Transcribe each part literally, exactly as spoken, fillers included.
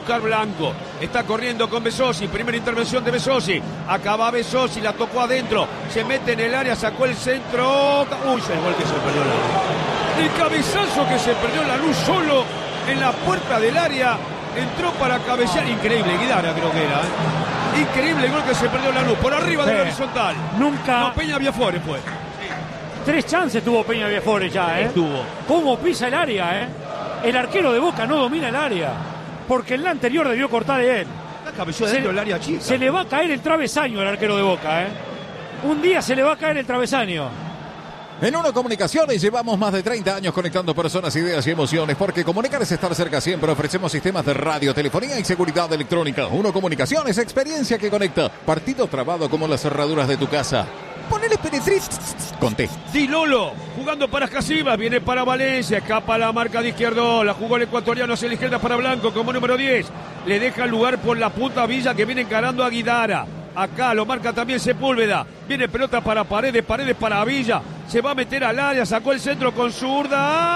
Blanco, está corriendo con Besosi, primera intervención de Besosi, acaba Besosi, la tocó adentro, se mete en el área, sacó el centro, uy, el gol que se perdió la luz, el cabezazo que se perdió la luz solo en la puerta del área, entró para cabecear, increíble, Guidara creo que era, ¿eh? Increíble el gol que se perdió la luz, por arriba de la horizontal, nunca, no, Peña Viafore fue, sí. Tres chances tuvo Peña Viafore ya, ¿eh? Tuvo. Cómo pisa el área, ¿eh? El arquero de Boca no domina el área. Porque en la anterior debió cortar él. Se, del área chica. Se le va a caer el travesaño al arquero de Boca, ¿eh? Un día se le va a caer el travesaño. En Uno Comunicaciones llevamos más de treinta años conectando personas, ideas y emociones, porque comunicar es estar cerca siempre. Ofrecemos sistemas de radio, telefonía y seguridad electrónica. Uno Comunicaciones, experiencia que conecta. Partido trabado como las cerraduras de tu casa. Ponele Peretriz. Conté. Di Lolo, jugando para Casiva, viene para Valencia, escapa la marca de Izquierdo, la jugó el ecuatoriano hacia la izquierda para Blanco como número diez. Le deja el lugar por la punta Villa que viene encarando a Guidara. Acá lo marca también Sepúlveda. Viene pelota para Paredes, Paredes para Villa. Se va a meter al área, sacó el centro con zurda.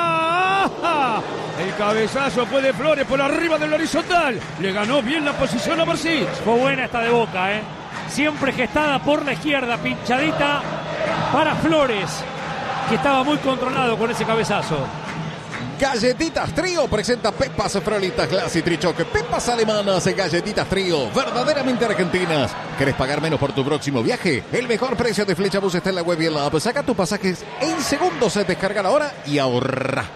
¡Ah! El cabezazo fue de Flores por arriba del horizontal. Le ganó bien la posición a Marcich. Fue buena esta de Boca, ¿eh? Siempre gestada por la izquierda, pinchadita para Flores, que estaba muy controlado con ese cabezazo. Galletitas Trío presenta Pepas Frolitas Glass y Trichoque. Pepas alemanas, Galletitas Trío, verdaderamente argentinas. ¿Querés pagar menos por tu próximo viaje? El mejor precio de Flecha Bus está en la web y en la app. Saca tus pasajes en segundos, descargar ahora y ahorra.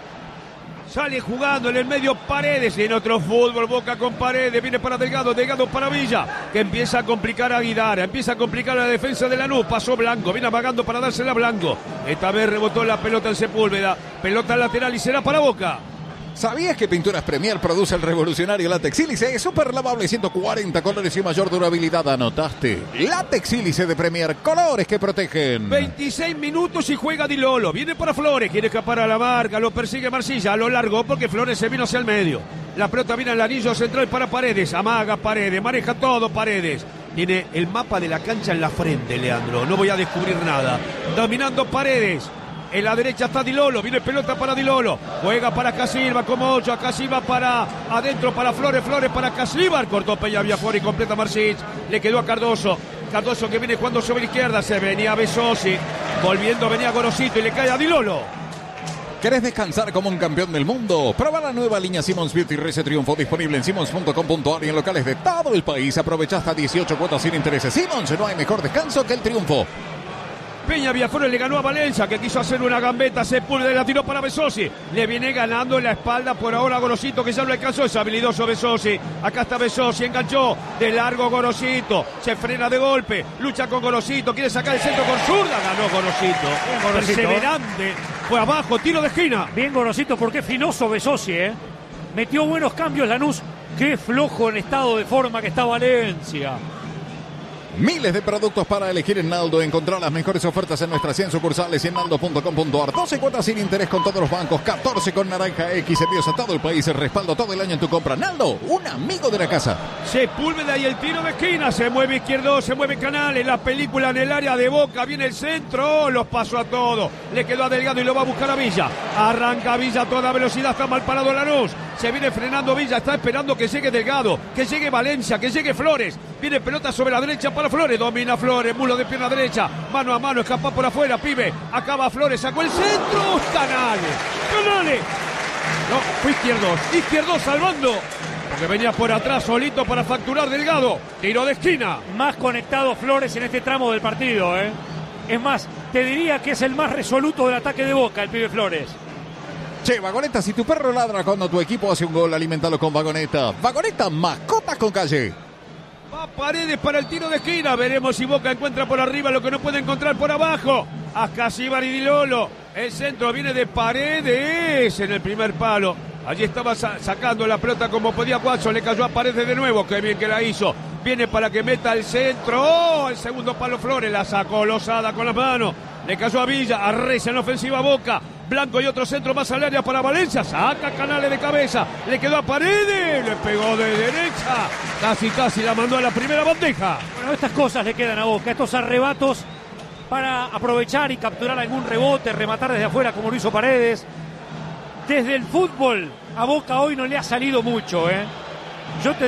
Sale jugando en el medio Paredes, en otro fútbol, Boca con Paredes, viene para Delgado, Delgado para Villa, que empieza a complicar a Guidara, empieza a complicar a la defensa de Lanús, pasó Blanco, viene amagando para dársela a Blanco, esta vez rebotó la pelota en Sepúlveda, pelota lateral y será para Boca. ¿Sabías que Pinturas Premier produce el revolucionario Látex Sílice? Es súper lavable, ciento cuarenta colores y mayor durabilidad. ¿Anotaste? Látex Sílice de Premier, colores que protegen. veintiséis minutos y juega Di Lolo. Viene para Flores, quiere escapar a la marca, lo persigue Marcilla, lo largó porque Flores se vino hacia el medio. La pelota viene al anillo central para Paredes, amaga Paredes, maneja todo Paredes. Tiene el mapa de la cancha en la frente, Leandro, no voy a descubrir nada. Dominando Paredes. En la derecha está Di Lolo, viene pelota para Di Lolo, juega para Casilva como ocho, Casilva para adentro para Flores, Flores para Casilva, cortó Peña Viafore y completa Marcich, le quedó a Cardoso, Cardoso que viene jugando sobre la izquierda, se venía Besosi, volviendo venía Gorosito y le cae a Di Lolo. ¿Querés descansar como un campeón del mundo? Prueba la nueva línea Simmons Beauty Rece Triunfo, disponible en simmons punto com punto a r y en locales de todo el país. Aprovecha hasta dieciocho cuotas sin intereses. Simmons, no hay mejor descanso que el triunfo. Peña Viafore le ganó a Valencia, que quiso hacer una gambeta, Sepúlveda la tiró para Besosi, le viene ganando en la espalda por ahora Gorosito, que ya lo alcanzó, es habilidoso Besosi, acá está Besosi, enganchó, de largo Gorosito, se frena de golpe, lucha con Gorosito, quiere sacar el centro con zurda, ganó Gorosito, perseverante, fue abajo, tiro de esquina. Bien Gorosito, porque finoso Besosi, ¿eh? Metió buenos cambios Lanús, qué flojo en estado de forma que está Valencia. Miles de productos para elegir en Naldo. Encontrar las mejores ofertas en nuestras cien sucursales y en naldo punto com punto a r. doce cuotas sin interés con todos los bancos, catorce con Naranja X, envíos a todo el país, el respaldo todo el año en tu compra. Naldo, un amigo de la casa. Sepúlveda y el tiro de esquina, se mueve Izquierdo, se mueve Canales, la película en el área de Boca, viene el centro, los pasó a todos, le quedó a Delgado y lo va a buscar a Villa. Arranca Villa a toda velocidad, está mal parado Lanús, se viene frenando Villa, está esperando que llegue Delgado, que llegue Valencia, que llegue Flores, viene pelota sobre la derecha para Flores, domina Flores, mulo de pierna derecha, mano a mano, escapa por afuera, pibe, acaba Flores, sacó el centro, Canales, Canales, no, fue Izquierdo, Izquierdo salvando, porque venía por atrás solito para facturar Delgado, tiro de esquina. Más conectado Flores en este tramo del partido, ¿eh? Es más, te diría que es el más resoluto del ataque de Boca, el pibe Flores. Che, Vagoneta, si tu perro ladra cuando tu equipo hace un gol, alimentalo con Vagoneta. Vagoneta, mascotas con calle. Va Paredes para el tiro de esquina. Veremos si Boca encuentra por arriba lo que no puede encontrar por abajo. Ascasíbar y Di Lolo. El centro viene de Paredes en el primer palo. Allí estaba sa- sacando la pelota como podía Guacho. Le cayó a Paredes de nuevo. Qué bien que la hizo. Viene para que meta el centro. ¡Oh! El segundo palo Flores. La sacó Lozada con las manos. Le cayó a Villa. Arreza en ofensiva Boca. Blanco y otro centro más al área para Valencia. Saca Canales de cabeza. Le quedó a Paredes. Le pegó de derecha. Casi, casi la mandó a la primera bandeja. Bueno, estas cosas le quedan a Boca. Estos arrebatos para aprovechar y capturar algún rebote, rematar desde afuera como lo hizo Paredes. Desde el fútbol a Boca hoy no le ha salido mucho, ¿eh? Yo te